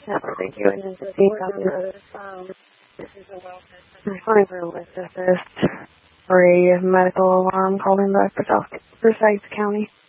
Yeah, thank you. And then 15,000. I'm calling for a list assist for a medical alarm called in by Forsyth County.